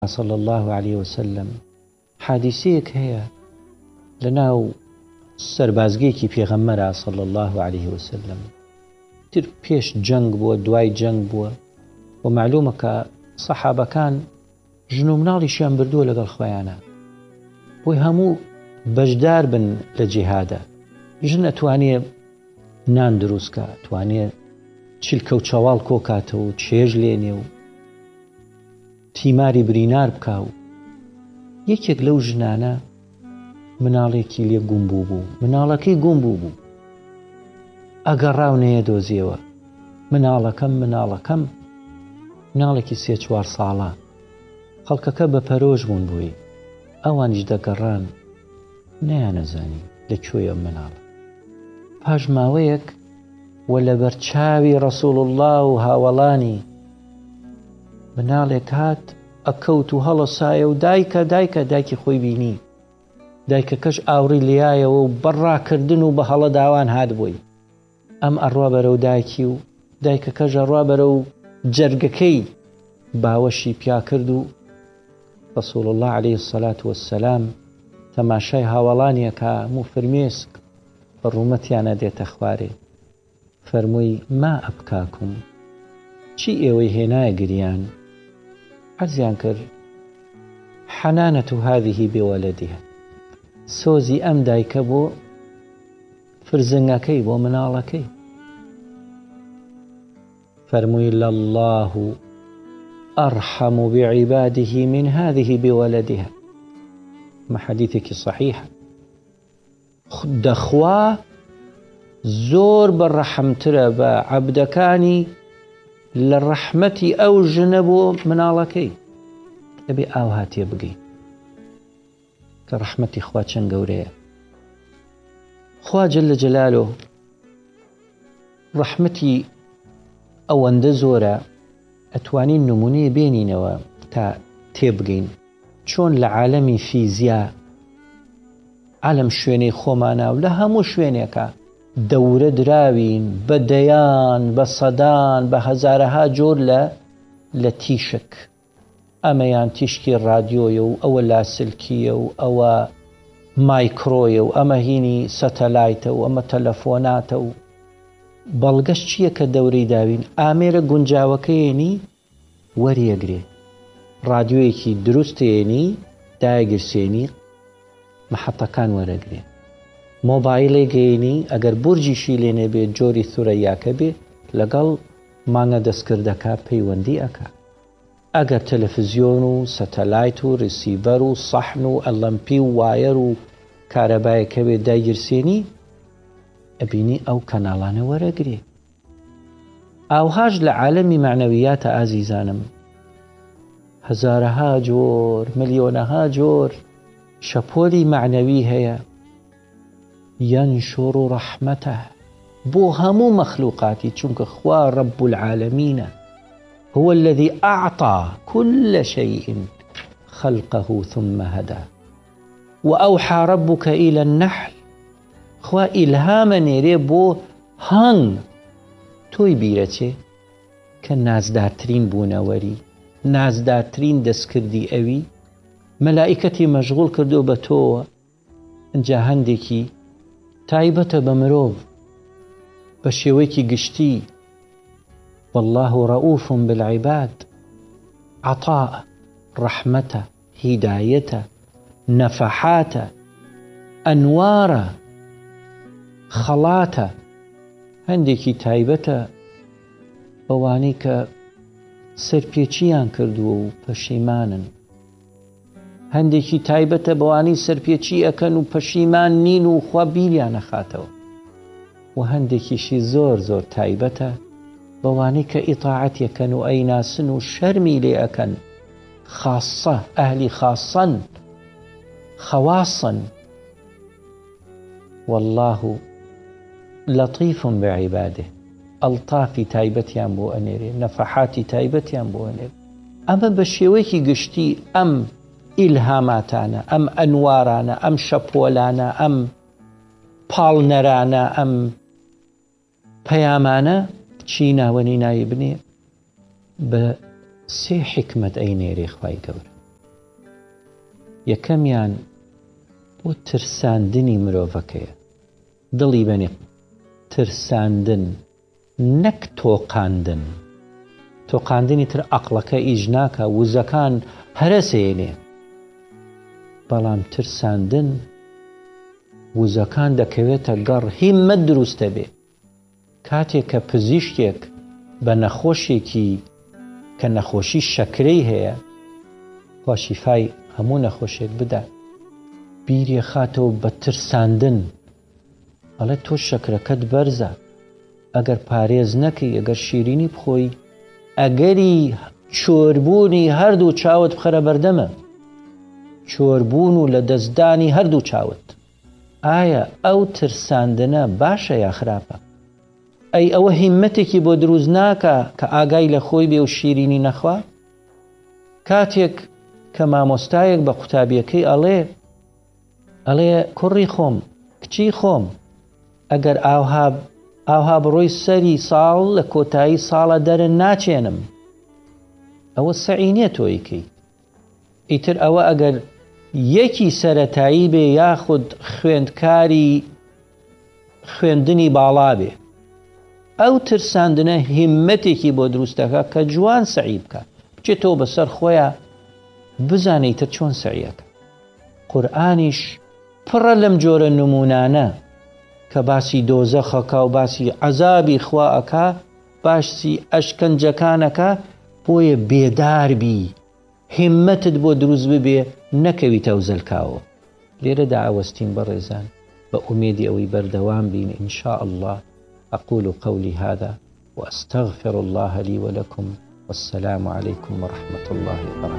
صلى الله عليه وسلم حادثيك هي لناو سربازگيكي پیغمبر صلى الله عليه وسلم تر پیش جنگ بو دوای جنگ بو ومعلومه که صحابه كان ژن و مناڵیشیان بردووە لەگەڵ خۆیانە بۆی هەموو بەشدار بن لە جیهادە. ژن ئەتوانێ نان دروستکە، توانێ چیلکە و چاواڵ کۆکاتەوە و چێژ لێنێ و تیماری برینار بکا و یەکێک لەو ژنانە مناڵێکی لێ گوم بوو، مناڵەکەی گوم بوو ئەگەڕاو نەیە دۆزیەوە مناڵەکەم مناڵێکی 3-4 ساڵە خەڵکەکە بە پەرۆژ بوون بووی ئەوانیش دەگەڕان نەیانەزانی لەکوێیە مناڵ. پاش ماوەیەک وە لە بەرچاوی ڕەسوڵ الله و هاوڵانی مناڵێک هات ئەکەوت و هەڵەسایە و دایکە خۆی بینی، دایکەکەش ئاوڕی لیایەوە و بەڕاکردن و بە هەڵە داوان هات بووی. ئەم ئەڕوا بەرەو دایکی و دایکەکەش ئەڕوا بەرەو جەرگەکەی باوەشی پیا کرد و رسول الله عليه الصلاة والسلام تەماشای هاوڵانیەکە و فرمێسک ڕوومەتیانە دێتە خوارێ، فەرمووی ما ئەبکاکم، چی ئێوەی هێنایە گریان؟ عەرزیان کرد حەنانەت هذه بوەلەدیها، سۆزی ئەم دایکە بۆ فرزنگەکەی بۆ مناڵەکەی. فەرمووی لله أرحم بعباده من هذه بولدها. ما حديثك صحيح دخوا زور بالرحمترة بعبدكاني للرحمة أو جنبو منالكي أبي آوهات يبقي كرحمة إخوات شنقورية خوا جل جلاله رحمتي أو اندزورة ئەتوانین نمونەیە بێنینەوە تا تێبگەین چۆن لە عالەمی فیزیا عالەم شوێنەی خۆمانە و لە هەموو شوێنێکە دەورە دراوین بە دەیان بە سەدان بە هەزارەها جۆر لە تیشک، ئەمەیان تیشکی ڕادیۆیە و ئەوە لاسلکیە و ئەوە مایکرۆیە و ئەمە هینی سەتەلایتە و ئەمە تەلەفۆناتە و بەڵگەش چییە کە دەورەی داوین ئامێرە گونجاوەکەیێنی وەریەگرێ، ڕادیۆیەکی دروستێنی دایەگرسێنی محەتەکان وەرەگرێ، مۆبایلێ گەیەنی ئەگەر بورجیشی لێنێ بێت جۆری ثورەیاکە بێ لەگەڵ مانگە دەستکردەکە پەیوەندی ئەکا، ئەگەر تەلەڤیزیۆن و سەتەلایت و ڕیسیڤەر و سەحن و ئەلەمپی و وایر و کارەبایەکە بێت دایگرسێنی ئەبینی ئەو کەناڵانە وەرەگرێ. ئاوهاش لە عالەمی معنەویاتە ئازیزانم، هەزارەها جۆر ملیۆنەها جۆر شەپۆلی معنەوی هەیە ينشر رحمته بۆ هەموو مەخلوقاتی، چونکە خوا رب العالمینە، هو الذي أعطى كل شيء خلقه ثم هدى وأوحى ربك إلى النحل، خوا ئیلهامە نێرێ بۆ هەنگ تۆی بیرەچێ کە نازدارترین بوونەوەری نازدارترین دەستکردی ئەوی مەلائیکەتی مەشغوڵ کردو بە تۆوە. ئەجا هەندێکی تایبەتە بە مرۆڤ بە شێوەیەکی گشتی والله رؤوف بالعباد، عطاء ڕەحمەتە هیدایەتە نەفەحاتە ئەنوارە خەڵاتە، هەندێکی تایبەتە بەوانەی کە سەرپێچیان کردووە و پەشیمانن، هەندێکی تایبەتە بەوانەی سەرپێچی ئەکەن و پەشیمان نین و خوا بیریان نەخاتەوە، و هەندێکیشی زۆر زۆر تایبەتە بەوانەی کە ئیتاعەتیەکەن و ئەیناسن و شەرمی لێ ئەکەن، خاصە ئەهلی خاصەن خەواسن. والله لطيف بعباده، ئەڵتافی تایبەتیان بۆ ئەنێرێ، نەفەحاتی تایبەتیان بۆ ئەنێرێ. ئەمە بە شێوەیەکی گشتی ئەم ئیلهاماتانە، ئەم ئەنوارانە، ئەم شەپۆلانە، ئەم پاڵنەرانە، ئەم پەیامانە چی ناوەنی نایە بنێ بە 3 حکمت ئەینێرێ خوای گەورە. یەکەمیان بۆ ترساندنی مرۆڤەکەیە، دڵی بەنێ ترساندن نەک تۆقاندن. تۆقاندنی تر عەقڵەکە ئیش ناکە، وزەکان هەرەسێنێ، بەڵام ترساندن وزەکان دەکەوێتە گەڕ، هیممەت دروستە بێ. کاتێک کە پزیشکێک بە نەخۆشێکی کە نەخۆشی شەکرەی هەیە خوا شیفای هەموو نەخۆشێک بدە، بیرێ خاتەوە بە ترساندن، ئەڵێ تۆ شەکرەکەت بەرزە، ئەگەر پارێز نەکەی، ئەگەر شیرینی بخۆی، ئەگەری چۆربوونی هەردوو چاوت بخەرە بەردەمە، چۆربوون و لە دەستدانی هەردوو چاوت. ئایا ئەو ترساندنە باشە یا خراپە؟ ئەی ئەوە هیممەتێکی بۆ دروست ناکە کە ئاگای لە خۆی بێ و شیرینی نەخوا؟ کاتێک کە مامۆستایەک بە قوتابیەکەی ئەڵێ کوڕی خۆم، کچی خۆم، ئەگەر ئاوها بڕۆی سەری ساڵ لە کۆتایی ساڵە دەرە ناچێنم، ئەوە سەعینێ تۆیکەی. ئیتر ئەوە ئەگەر یەکی سەرەتایی بێ یاخود خوێندکاری خوێندنی باڵا بێ، ئەو ترساندنە هیممەتێکی بۆ دروستەکە کە جوان سەعی بکە، بچێتەوە بەسەر خۆیە بزانیتە چۆن سەعیەکە. قورئانیش پڕە لەم جۆرە نمونانە کە باسی دۆزەخەکە و باسی عەزابی خوا ئەکا، باسی ئەشکەنجەکانەکە، بۆیە بێداربی، هیممەتت بۆ دروست ببێ، نەکەویتە وزەلکاوە. لێرە داوەستین بەڕێزان، بە ئومێدی ئەوەی بەردەوام بین إن شاء الله. أقول قولي هذا وأستغفر الله لي ولكم، والسلام عليكم ورحمة الله وبركاته.